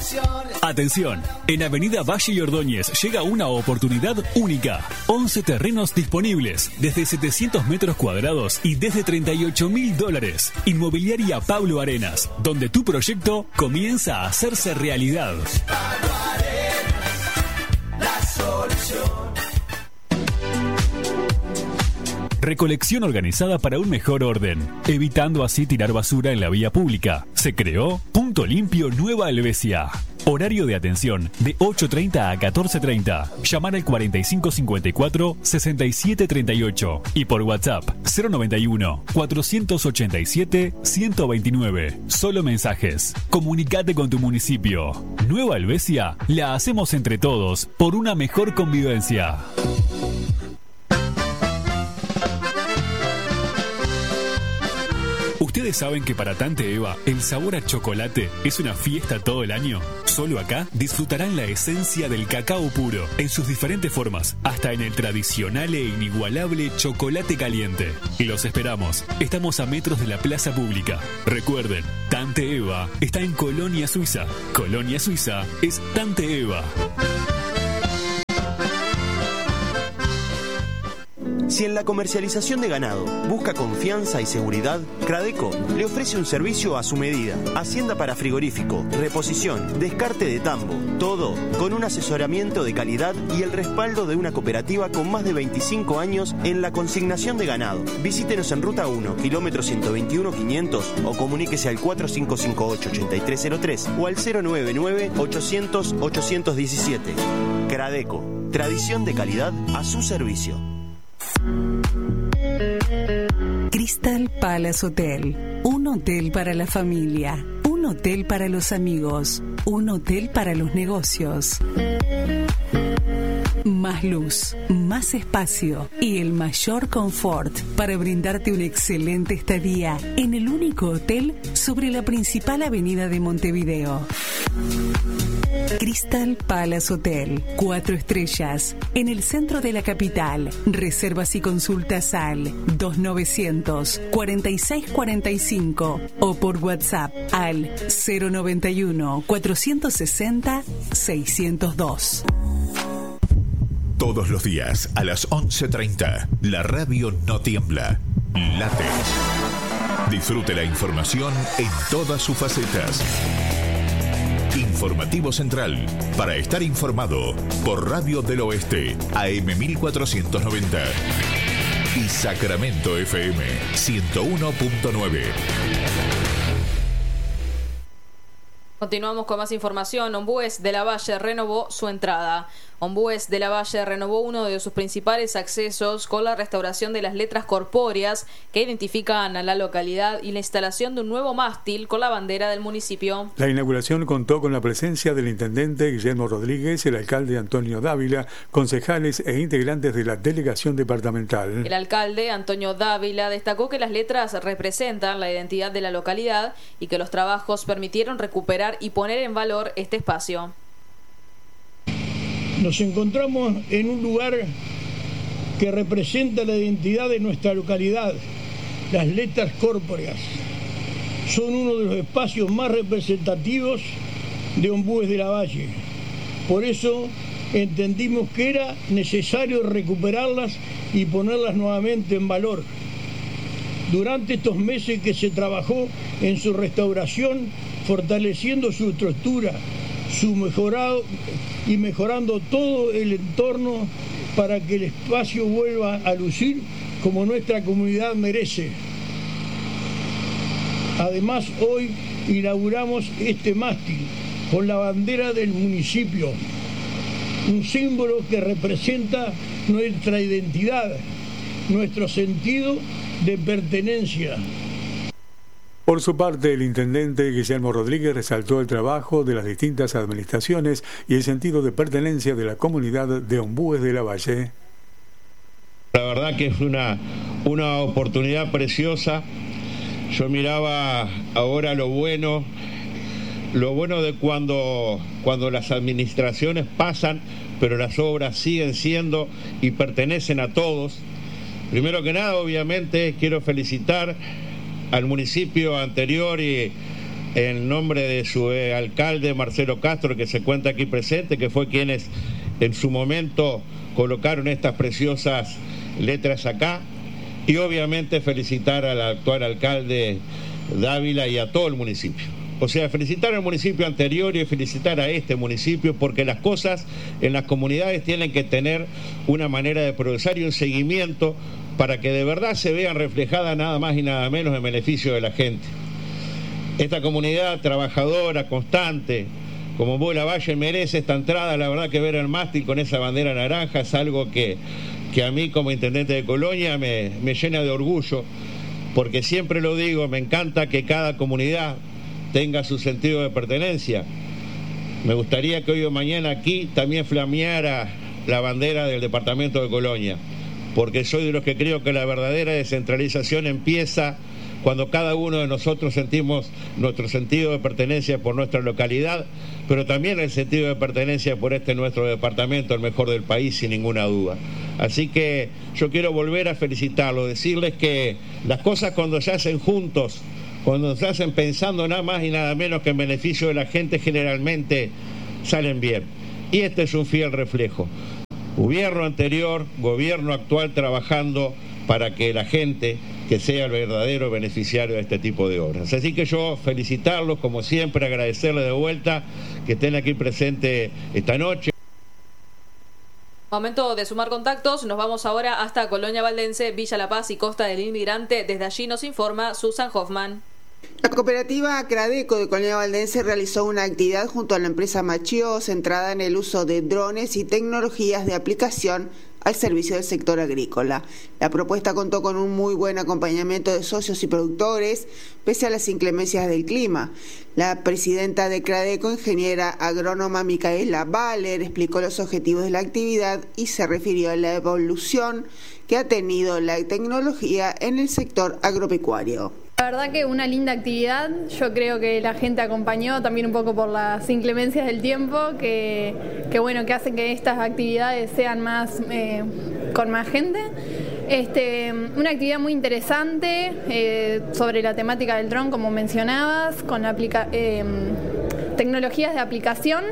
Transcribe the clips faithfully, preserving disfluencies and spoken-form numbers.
Atención, en Avenida Valle y Ordóñez llega una oportunidad única. once terrenos disponibles, desde setecientos metros cuadrados y desde treinta y ocho mil dólares. Inmobiliaria Pablo Arenas, donde tu proyecto comienza a hacerse realidad. Pablo Arenas, la solución. Recolección organizada para un mejor orden, evitando así tirar basura en la vía pública. Se creó Punto Limpio Nueva Helvecia. Horario de atención de ocho treinta a catorce treinta. Llamar al cuarenta y cinco cincuenta y cuatro sesenta y siete treinta y ocho y por WhatsApp cero noventa y uno cuatrocientos ochenta y siete ciento veintinueve. Solo mensajes. Comunicate con tu municipio. Nueva Helvecia la hacemos entre todos por una mejor convivencia. ¿Ustedes saben que para Tante Eva el sabor a chocolate es una fiesta todo el año? Solo acá disfrutarán la esencia del cacao puro en sus diferentes formas, hasta en el tradicional e inigualable chocolate caliente. Y los esperamos. Estamos a metros de la plaza pública. Recuerden, Tante Eva está en Colonia Suiza. Colonia Suiza es Tante Eva. Si en la comercialización de ganado busca confianza y seguridad, Cradeco le ofrece un servicio a su medida. Hacienda para frigorífico, reposición, descarte de tambo, todo con un asesoramiento de calidad y el respaldo de una cooperativa con más de veinticinco años en la consignación de ganado. Visítenos en Ruta uno, kilómetro ciento veintiuno quinientos o comuníquese al cuatro cinco cinco ocho, ocho tres cero tres o al cero nueve nueve ochocientos ochocientos diecisiete. Cradeco, tradición de calidad a su servicio. Crystal Palace Hotel, un hotel para la familia, un hotel para los amigos, un hotel para los negocios. Más luz, más espacio y el mayor confort para brindarte una excelente estadía en el único hotel sobre la principal avenida de Montevideo. Crystal Palace Hotel, cuatro estrellas, en el centro de la capital. Reservas y consultas al dos novecientos cuarenta y seis cuarenta y cinco o por WhatsApp al cero noventa y uno cuatrocientos sesenta seiscientos dos. Todos los días a las once treinta, la radio no tiembla, late. Disfrute la información en todas sus facetas. Informativo Central, para estar informado, por Radio del Oeste, A M mil cuatrocientos noventa y Sacramento F M ciento uno punto nueve. Continuamos con más información. Ombúes de la Valle renovó su entrada. Ombúes de la Valle renovó uno de sus principales accesos con la restauración de las letras corpóreas que identifican a la localidad y la instalación de un nuevo mástil con la bandera del municipio. La inauguración contó con la presencia del intendente Guillermo Rodríguez, el alcalde Antonio Dávila, concejales e integrantes de la delegación departamental. El alcalde Antonio Dávila destacó que las letras representan la identidad de la localidad y que los trabajos permitieron recuperar y poner en valor este espacio. Nos encontramos en un lugar que representa la identidad de nuestra localidad, las letras corpóreas. Son uno de los espacios más representativos de Ombúes de la Valle. Por eso entendimos que era necesario recuperarlas y ponerlas nuevamente en valor. Durante estos meses que se trabajó en su restauración, fortaleciendo su estructura, su mejorado y mejorando todo el entorno para que el espacio vuelva a lucir como nuestra comunidad merece. Además, hoy inauguramos este mástil con la bandera del municipio, un símbolo que representa nuestra identidad, nuestro sentido de pertenencia. Por su parte, el intendente Guillermo Rodríguez resaltó el trabajo de las distintas administraciones y el sentido de pertenencia de la comunidad de Ombúes de la Valle. La verdad que es una, una oportunidad preciosa. Yo miraba ahora lo bueno, lo bueno de cuando, cuando las administraciones pasan, pero las obras siguen siendo y pertenecen a todos. Primero que nada, obviamente, quiero felicitar al municipio anterior y en nombre de su eh, alcalde Marcelo Castro, que se cuenta aquí presente, que fue quienes en su momento colocaron estas preciosas letras acá, y obviamente felicitar al actual alcalde Dávila y a todo el municipio. O sea, felicitar al municipio anterior y felicitar a este municipio, porque las cosas en las comunidades tienen que tener una manera de progresar y un seguimiento para que de verdad se vean reflejadas nada más y nada menos en beneficio de la gente. Esta comunidad trabajadora, constante, como Ombués de la Valle, merece esta entrada. La verdad que ver el mástil con esa bandera naranja es algo que, que a mí como intendente de Colonia me, me llena de orgullo, porque siempre lo digo, me encanta que cada comunidad tenga su sentido de pertenencia. Me gustaría que hoy o mañana aquí también flameara la bandera del departamento de Colonia, porque soy de los que creo que la verdadera descentralización empieza cuando cada uno de nosotros sentimos nuestro sentido de pertenencia por nuestra localidad, pero también el sentido de pertenencia por este nuestro departamento, el mejor del país, sin ninguna duda. Así que yo quiero volver a felicitarlos, decirles que las cosas cuando se hacen juntos, cuando se hacen pensando nada más y nada menos que en beneficio de la gente, generalmente salen bien. Y este es un fiel reflejo. Gobierno anterior, gobierno actual trabajando para que la gente que sea el verdadero beneficiario de este tipo de obras. Así que yo felicitarlos, como siempre, agradecerles de vuelta que estén aquí presentes esta noche. Momento de sumar contactos, nos vamos ahora hasta Colonia Valdense, Villa La Paz y Costa del Inmigrante. Desde allí nos informa Susan Hoffman. La cooperativa Cradeco de Colonia Valdense realizó una actividad junto a la empresa Machio centrada en el uso de drones y tecnologías de aplicación al servicio del sector agrícola. La propuesta contó con un muy buen acompañamiento de socios y productores, pese a las inclemencias del clima. La presidenta de Cradeco, ingeniera agrónoma Micaela Baller, explicó los objetivos de la actividad y se refirió a la evolución que ha tenido la tecnología en el sector agropecuario. La verdad que una linda actividad, yo creo que la gente acompañó también un poco por las inclemencias del tiempo, que, que bueno, que hacen que estas actividades sean más, eh, con más gente. Este, una actividad muy interesante eh, sobre la temática del dron, como mencionabas, con aplica eh, tecnologías de aplicación.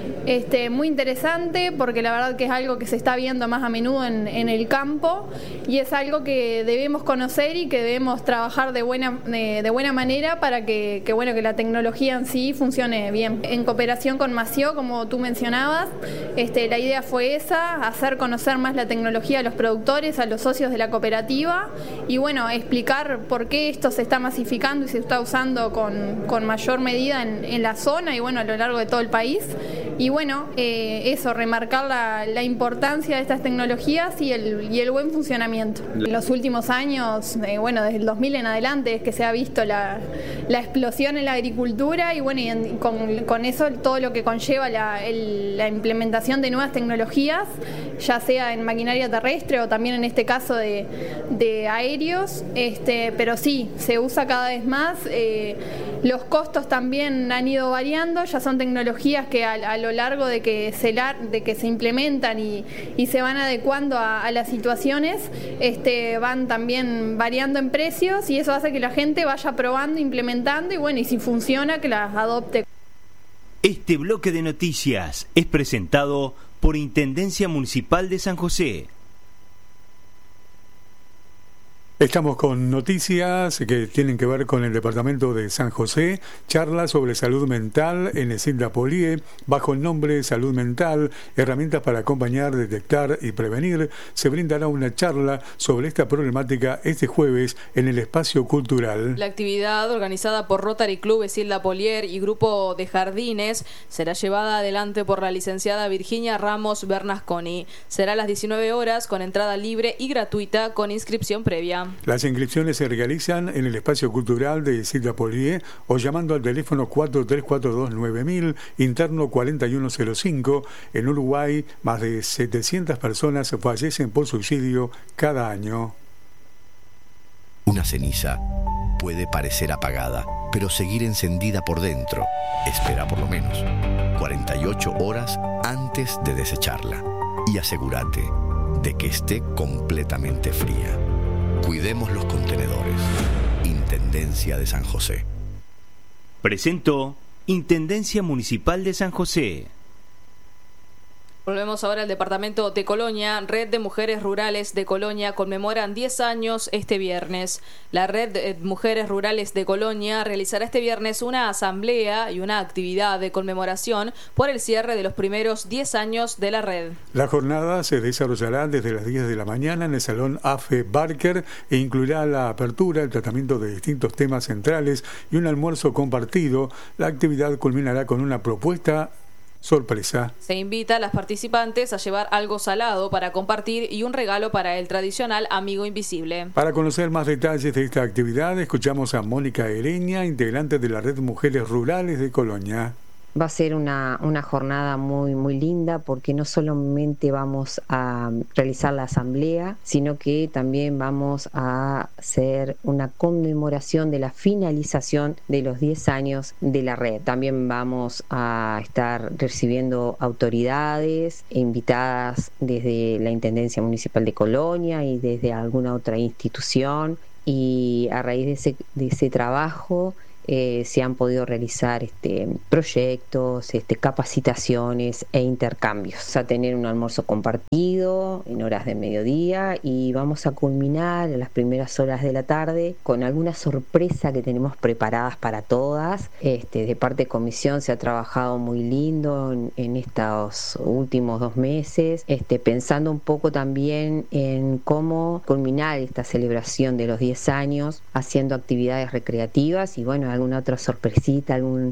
Este, muy interesante porque la verdad que es algo que se está viendo más a menudo en, en el campo y es algo que debemos conocer y que debemos trabajar de buena, de, de buena manera para que, que, bueno, que la tecnología en sí funcione bien. En cooperación con Mació, como tú mencionabas, este, la idea fue esa, hacer conocer más la tecnología a los productores, a los socios de la cooperativa y bueno, explicar por qué esto se está masificando y se está usando con, con mayor medida en, en la zona y bueno, a lo largo de todo el país. Y bueno, eh, eso, remarcar la, la importancia de estas tecnologías y el, y el buen funcionamiento. En los últimos años, eh, bueno, desde el dos mil en adelante es que se ha visto la, la explosión en la agricultura y bueno, y en, con, con eso todo lo que conlleva la, el, la implementación de nuevas tecnologías, ya sea en maquinaria terrestre o también en este caso de, de aéreos, este, pero sí, se usa cada vez más. Eh, los costos también han ido variando, ya son tecnologías que a, a lo largo de que se, de que se implementan y, y se van adecuando a, a las situaciones, este, van también variando en precios y eso hace que la gente vaya probando, implementando y bueno, y si funciona que las adopte. Este bloque de noticias es presentado por Intendencia Municipal de San José. Estamos con noticias que tienen que ver con el departamento de San José, charla sobre salud mental en el Silda Polie, bajo el nombre Salud Mental, herramientas para acompañar, detectar y prevenir. Se brindará una charla sobre esta problemática este jueves en el espacio cultural. La actividad, organizada por Rotary Club Silda Polier y Grupo de Jardines, será llevada adelante por la licenciada Virginia Ramos Bernasconi. Será a las diecinueve horas con entrada libre y gratuita con inscripción previa. Las inscripciones se realizan en el espacio cultural de Silda Polie o llamando al teléfono cuatro tres cuatro dos nueve mil, interno cuarenta y uno cero cinco. En Uruguay, más de setecientas personas fallecen por suicidio cada año. Una ceniza puede parecer apagada, pero seguir encendida por dentro. Espera por lo menos cuarenta y ocho horas antes de desecharla y asegúrate de que esté completamente fría. Cuidemos los contenedores. Intendencia de San José. Presentó Intendencia Municipal de San José. Volvemos ahora al departamento de Colonia. Red de Mujeres Rurales de Colonia conmemoran diez años este viernes. La Red de Mujeres Rurales de Colonia realizará este viernes una asamblea y una actividad de conmemoración por el cierre de los primeros diez años de la red. La jornada se desarrollará desde las diez de la mañana en el Salón A F E Barker e incluirá la apertura, el tratamiento de distintos temas centrales y un almuerzo compartido. La actividad culminará con una propuesta sorpresa. Se invita a las participantes a llevar algo salado para compartir y un regalo para el tradicional amigo invisible. Para conocer más detalles de esta actividad, escuchamos a Mónica Ereña, integrante de la Red Mujeres Rurales de Colonia. Va a ser una, una jornada muy, muy linda porque no solamente vamos a realizar la asamblea, sino que también vamos a hacer una conmemoración de la finalización de los diez años de la red. También vamos a estar recibiendo autoridades invitadas desde la Intendencia Municipal de Colonia y desde alguna otra institución, y a raíz de ese, de ese trabajo Eh, se han podido realizar este, proyectos, este, capacitaciones e intercambios. Vamos a tener un almuerzo compartido en horas de mediodía y vamos a culminar en las primeras horas de la tarde con alguna sorpresa que tenemos preparadas para todas. Este, de parte de comisión se ha trabajado muy lindo en, en estos últimos dos meses, este, pensando un poco también en cómo culminar esta celebración de los diez años, haciendo actividades recreativas y bueno, alguna otra sorpresita, algún,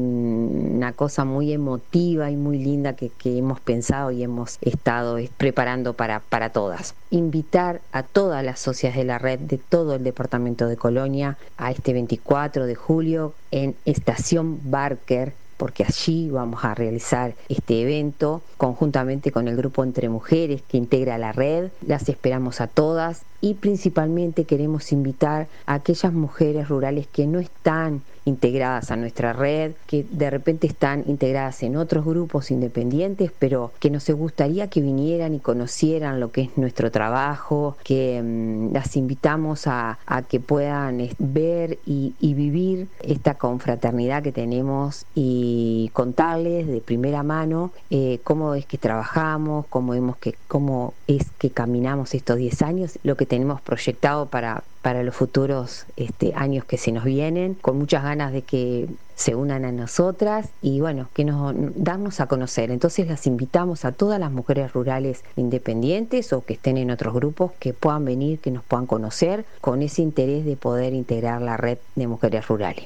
alguna cosa muy emotiva y muy linda que, que hemos pensado y hemos estado preparando para, para todas. Invitar a todas las socias de la red de todo el departamento de Colonia a este veinticuatro de julio en Estación Barker, porque allí vamos a realizar este evento conjuntamente con el grupo Entre Mujeres que integra la red. Las esperamos a todas y principalmente queremos invitar a aquellas mujeres rurales que no están integradas a nuestra red, que de repente están integradas en otros grupos independientes, pero que nos gustaría que vinieran y conocieran lo que es nuestro trabajo, que mmm, las invitamos a, a que puedan eh, ver y, y vivir esta confraternidad que tenemos y contarles de primera mano eh, cómo es que trabajamos, cómo, hemos que, cómo es que caminamos estos diez años, lo que tenemos proyectado para, para los futuros este, años que se nos vienen, con muchas ganas de que se unan a nosotras y bueno, que nos darnos a conocer. Entonces las invitamos a todas las mujeres rurales independientes o que estén en otros grupos que puedan venir, que nos puedan conocer con ese interés de poder integrar la red de mujeres rurales.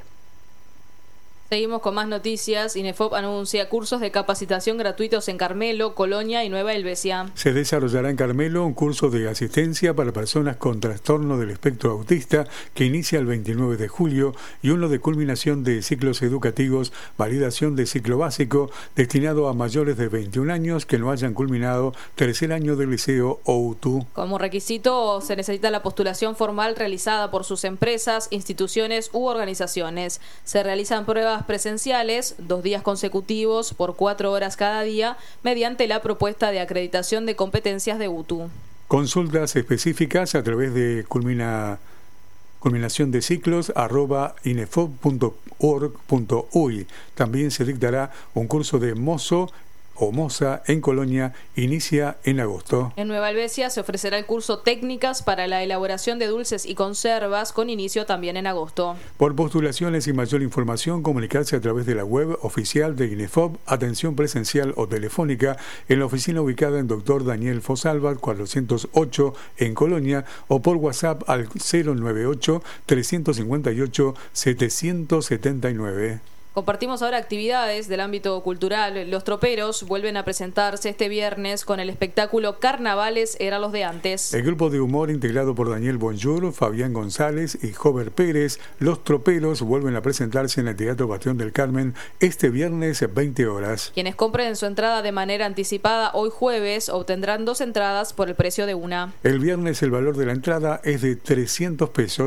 Seguimos con más noticias. INEFOP anuncia cursos de capacitación gratuitos en Carmelo, Colonia y Nueva Helvecia. Se desarrollará en Carmelo un curso de asistencia para personas con trastorno del espectro autista que inicia el veintinueve de julio y uno de culminación de ciclos educativos, validación de ciclo básico destinado a mayores de veintiún años que no hayan culminado tercer año del liceo o U T U. Como requisito se necesita la postulación formal realizada por sus empresas, instituciones u organizaciones. Se realizan pruebas presenciales, dos días consecutivos por cuatro horas cada día, mediante la propuesta de acreditación de competencias de U T U. Consultas específicas a través de culmina, culminación de ciclos arroba inefop punto org punto uy. También se dictará un curso de mozo o moza en Colonia, inicia en agosto. En Nueva Helvecia se ofrecerá el curso Técnicas para la elaboración de dulces y conservas, con inicio también en agosto. Por postulaciones y mayor información, comunicarse a través de la web oficial de INEFOP, atención presencial o telefónica en la oficina ubicada en Doctor Daniel Fosalva cuatrocientos ocho en Colonia, o por WhatsApp al cero noventa y ocho, trescientos cincuenta y ocho, setecientos setenta y nueve. Compartimos ahora actividades del ámbito cultural. Los troperos vuelven a presentarse este viernes con el espectáculo Carnavales eran los de antes. El grupo de humor integrado por Daniel Bonjour, Fabián González y Jover Pérez, Los Troperos, vuelven a presentarse en el Teatro Bastión del Carmen este viernes veinte horas. Quienes compren su entrada de manera anticipada hoy jueves obtendrán dos entradas por el precio de una. El viernes el valor de la entrada es de trescientos pesos.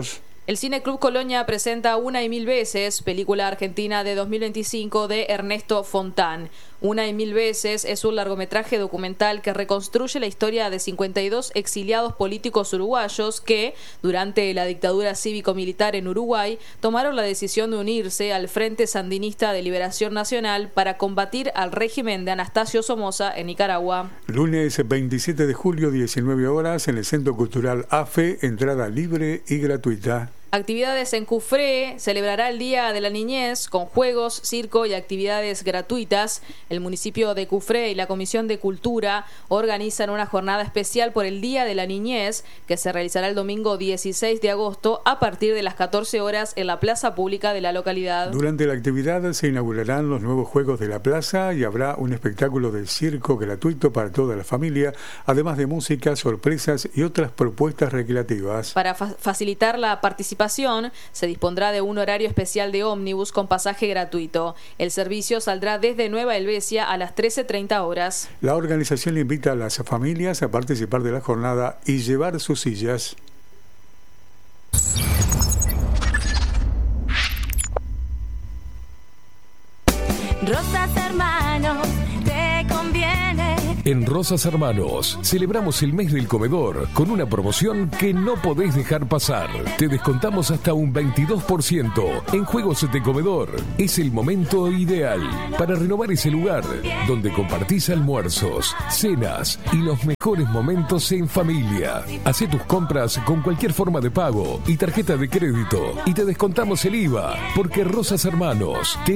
El Cine Club Colonia presenta Una y Mil Veces, película argentina de dos mil veinticinco de Ernesto Fontán. Una y Mil Veces es un largometraje documental que reconstruye la historia de cincuenta y dos exiliados políticos uruguayos que, durante la dictadura cívico-militar en Uruguay, tomaron la decisión de unirse al Frente Sandinista de Liberación Nacional para combatir al régimen de Anastasio Somoza en Nicaragua. Lunes veintisiete de julio, diecinueve horas, en el Centro Cultural A F E, entrada libre y gratuita. Actividades en Cufré, celebrará el Día de la Niñez con juegos, circo y actividades gratuitas. El municipio de Cufré y la Comisión de Cultura organizan una jornada especial por el Día de la Niñez que se realizará el domingo dieciséis de agosto a partir de las catorce horas en la plaza pública de la localidad. Durante la actividad se inaugurarán los nuevos juegos de la plaza y habrá un espectáculo de circo gratuito para toda la familia, además de música, sorpresas y otras propuestas recreativas. Para fa- facilitar la participación se dispondrá de un horario especial de ómnibus con pasaje gratuito. El servicio saldrá desde Nueva Helvecia a las trece treinta horas. La organización invita a las familias a participar de la jornada y llevar sus sillas. Rosas Hermanos, te conviene. En Rosas Hermanos celebramos el mes del comedor con una promoción que no podés dejar pasar. Te descontamos hasta un veintidós por ciento en juegos de comedor. Es el momento ideal para renovar ese lugar donde compartís almuerzos, cenas y los mejores momentos en familia. Hacé tus compras con cualquier forma de pago y tarjeta de crédito y te descontamos el I V A, porque Rosas Hermanos te